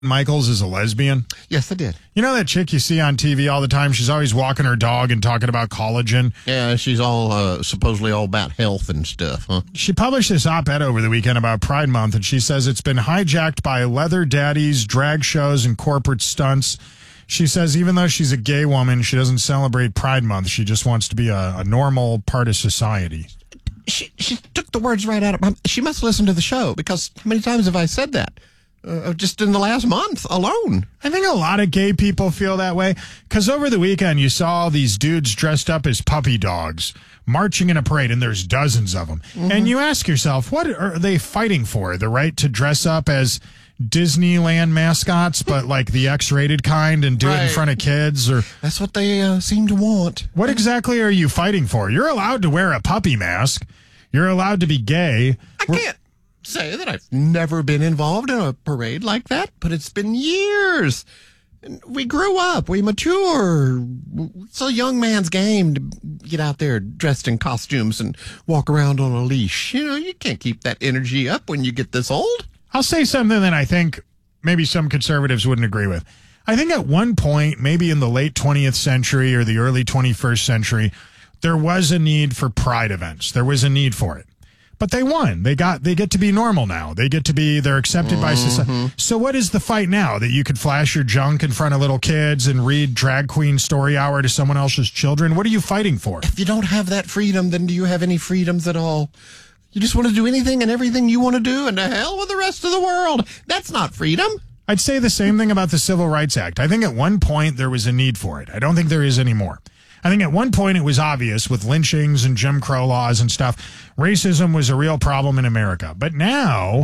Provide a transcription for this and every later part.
Michaels is a lesbian? Yes, I did. You know that chick you see on TV all the time? She's always walking her dog and talking about collagen. Yeah, she's all supposedly all about health and stuff, huh? She published this op-ed over the weekend about Pride Month, and she says it's been hijacked by leather daddies, drag shows, and corporate stunts. She says even though she's a gay woman, she doesn't celebrate Pride Month. She just wants to be a normal part of society. She took the words right out of my... She must listen to the show, because how many times have I said that? Just in the last month alone. I think a lot of gay people feel that way, because over the weekend you saw these dudes dressed up as puppy dogs marching in a parade, and there's dozens of them. Mm-hmm. And you ask yourself, what are they fighting for? The right to dress up as Disneyland mascots, but like the X-rated kind, and do it in front of kids? Or that's what they seem to want. What exactly are you fighting for? You're allowed to wear a puppy mask. You're allowed to be gay. I can't say that I've never been involved in a parade like that, but it's been years. And we grew up, we mature. It's a young man's game to get out there dressed in costumes and walk around on a leash. You know, you can't keep that energy up when you get this old. I'll say something that I think maybe some conservatives wouldn't agree with. I think at one point, maybe in the late 20th century or the early 21st century, there was a need for pride events. There was a need for it. But they won. They get to be normal now. They're accepted by society. So what is the fight now? That you could flash your junk in front of little kids and read drag queen story hour to someone else's children? What are you fighting for? If you don't have that freedom, then do you have any freedoms at all? You just want to do anything and everything you want to do, and to hell with the rest of the world. That's not freedom. I'd say the same thing about the Civil Rights Act. I think at one point there was a need for it. I don't think there is anymore. I think at one point it was obvious with lynchings and Jim Crow laws and stuff. Racism was a real problem in America. But now,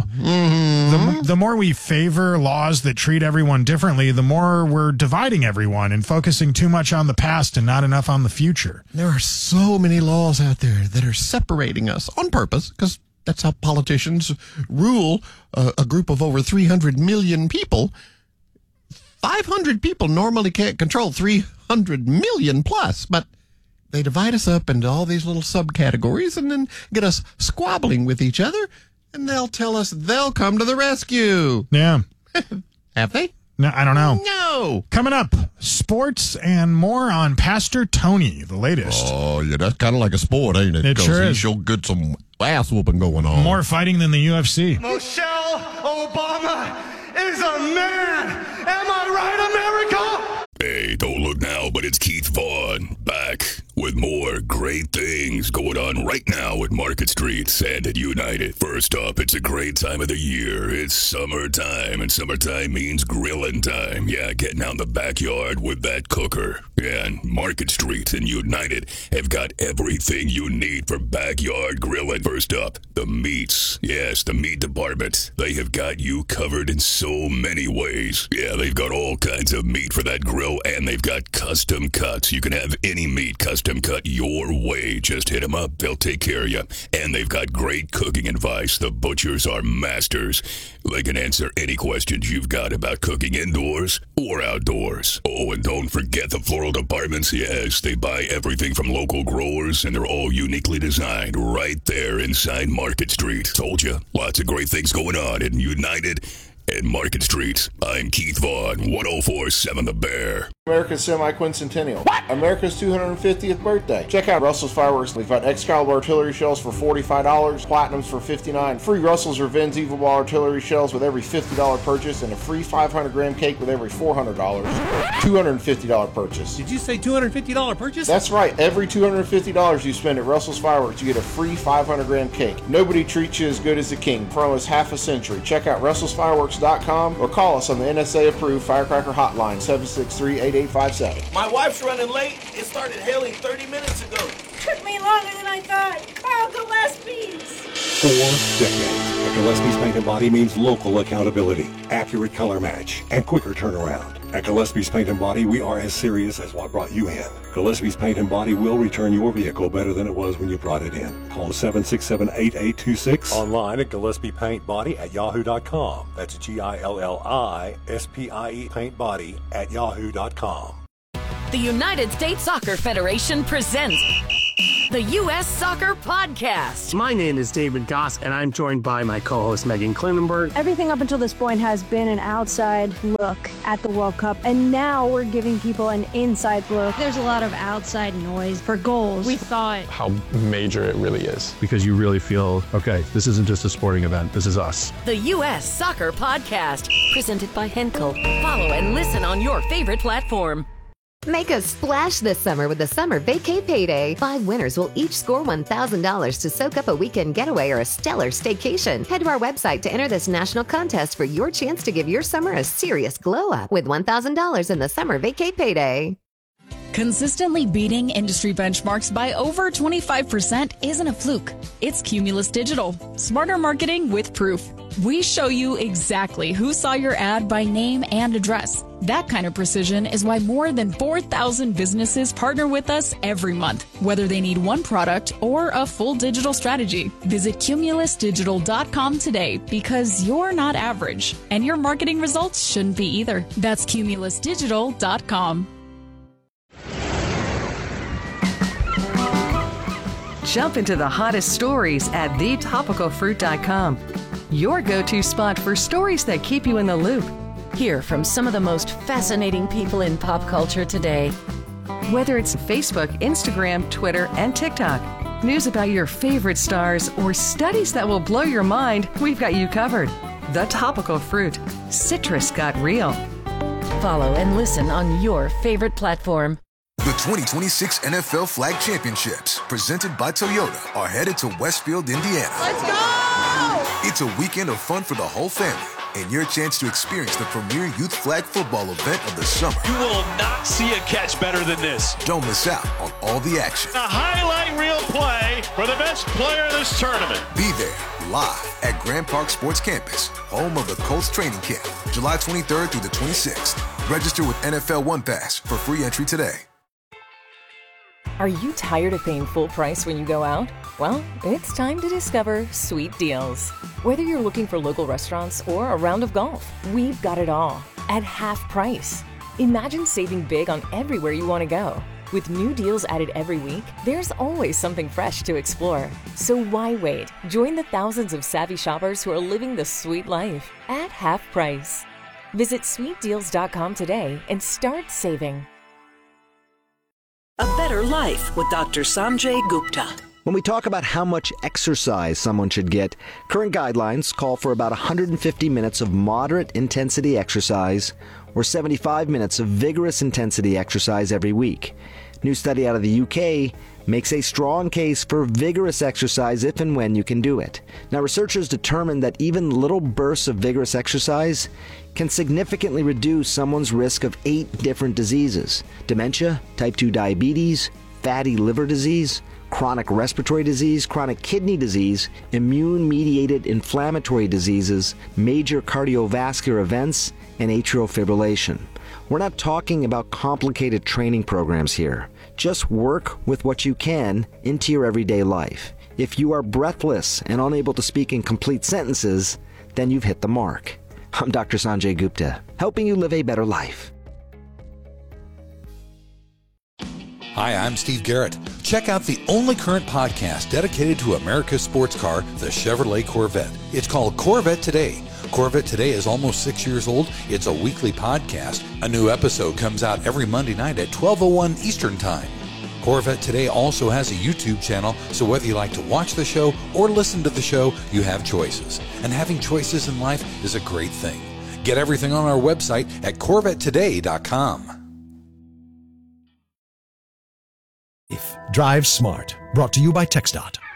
the more we favor laws that treat everyone differently, the more we're dividing everyone and focusing too much on the past and not enough on the future. There are so many laws out there that are separating us on purpose, because that's how politicians rule a group of over 300 million people. 500 people normally can't control 300 million plus, but they divide us up into all these little subcategories and then get us squabbling with each other, and they'll tell us they'll come to the rescue. Yeah. Have they? No, I don't know. No. Coming up, sports and more on Pastor Tony, the latest. Oh, yeah, that's kind of like a sport, ain't it? It sure is. He sure get some ass whooping going on. More fighting than the UFC. Michelle Obama is a man. Am I right, America? Hey, don't look now, but it's Keith Vaughn back with more great things going on right now at Market Street and at United. First up, it's a great time of the year. It's summertime, and summertime means grilling time. Yeah, getting out in the backyard with that cooker. Yeah, and Market Street and United have got everything you need for backyard grilling. First up, the meats. Yes, the meat department. They have got you covered in so many ways. Yeah, they've got all kinds of meat for that grill, and they've got custom cuts. You can have any meat custom cut your way. Just hit them up. They'll take care of you. And they've got great cooking advice. The butchers are masters. They can answer any questions you've got about cooking indoors or outdoors. Oh, and don't forget the floral departments. Yes, they buy everything from local growers, and they're all uniquely designed right there inside Market Street. Told you, lots of great things going on in United and Market Street. I'm Keith Vaughn, 104.7 The Bear. America's semi-quincentennial. What? America's 250th birthday. Check out Russell's Fireworks. We've got Excalibur artillery shells for $45, Platinums for $59, free Russell's or Vin's Evil Ball artillery shells with every $50 purchase, and a free 500-gram cake with every $400. $250 purchase. Did you say $250 purchase? That's right. Every $250 you spend at Russell's Fireworks, you get a free 500-gram cake. Nobody treats you as good as the king for almost half a century. Check out RussellsFireworks.com or call us on the NSA-approved Firecracker Hotline, 763-8857. My wife's running late. It started hailing 30 minutes ago. Took me longer than I thought. Carl Gillespie's. 4 decades. At Gillespie's Paint and Body means local accountability, accurate color match, and quicker turnaround. At Gillespie's Paint and Body, we are as serious as what brought you in. Gillespie's Paint and Body will return your vehicle better than it was when you brought it in. Call 767-8826. Online at GillespiePaintBody@yahoo.com. That's GILLISPIE paintbody@yahoo.com. The United States Soccer Federation presents the U.S. Soccer Podcast. My name is David Goss, and I'm joined by my co-host Megan Klinenberg. Everything up until this point has been an outside look at the World Cup, and now we're giving people an inside look. There's a lot of outside noise for goals. We thought how major it really is, because you really feel, okay, this isn't just a sporting event, this is us. The U.S. Soccer Podcast, presented by Henkel. Follow and listen on your favorite platform. Make a splash this summer with the Summer Vacay Payday. 5 winners will each score $1,000 to soak up a weekend getaway or a stellar staycation. Head to our website to enter this national contest for your chance to give your summer a serious glow up with $1,000 in the Summer Vacay Payday. Consistently beating industry benchmarks by over 25% isn't a fluke. It's Cumulus Digital. Smarter marketing with proof. We show you exactly who saw your ad by name and address. That kind of precision is why more than 4,000 businesses partner with us every month, whether they need one product or a full digital strategy. Visit cumulusdigital.com today, because you're not average, and your marketing results shouldn't be either. That's cumulusdigital.com. Jump into the hottest stories at thetopicalfruit.com. Your go-to spot for stories that keep you in the loop. Hear from some of the most fascinating people in pop culture today. Whether it's Facebook, Instagram, Twitter, and TikTok, news about your favorite stars, or studies that will blow your mind, we've got you covered. The Topical Fruit. Citrus got real. Follow and listen on your favorite platform. The 2026 NFL Flag Championships, presented by Toyota, are headed to Westfield, Indiana. Let's go! It's a weekend of fun for the whole family, and your chance to experience the premier youth flag football event of the summer. You will not see a catch better than this. Don't miss out on all the action. A highlight reel play for the best player of this tournament. Be there live at Grand Park Sports Campus, home of the Colts training camp, July 23rd through the 26th. Register with NFL One Pass for free entry today. Are you tired of paying full price when you go out? Well, it's time to discover Sweet Deals. Whether you're looking for local restaurants or a round of golf, we've got it all at half price. Imagine saving big on everywhere you want to go. With new deals added every week, there's always something fresh to explore. So why wait? Join the thousands of savvy shoppers who are living the sweet life at half price. Visit sweetdeals.com today and start saving. A Better Life with Dr. Sanjay Gupta. When we talk about how much exercise someone should get, current guidelines call for about 150 minutes of moderate intensity exercise or 75 minutes of vigorous intensity exercise every week. New study out of the UK makes a strong case for vigorous exercise if and when you can do it. Now, researchers determined that even little bursts of vigorous exercise can significantly reduce someone's risk of 8 different diseases: dementia, type 2 diabetes, fatty liver disease, chronic respiratory disease, chronic kidney disease, immune-mediated inflammatory diseases, major cardiovascular events, and atrial fibrillation. We're not talking about complicated training programs here. Just work with what you can into your everyday life. If you are breathless and unable to speak in complete sentences, then you've hit the mark. I'm Dr. Sanjay Gupta, helping you live a better life. Hi, I'm Steve Garrett. Check out the only current podcast dedicated to America's sports car, the Chevrolet Corvette. It's called Corvette Today. Corvette Today is almost 6 years old. It's a weekly podcast. A new episode comes out every Monday night at 12:01 Eastern Time. Corvette Today also has a YouTube channel, so whether you like to watch the show or listen to the show, you have choices. And having choices in life is a great thing. Get everything on our website at CorvetteToday.com. Drive smart. Brought to you by TxDOT.